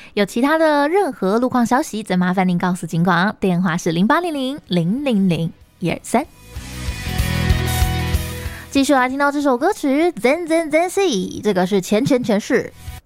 有其他的任何路况消息，则麻烦您告诉警广，电话是0800-000-123。继续来听到这首歌曲 Zen Zen Zen See， 这个是前世。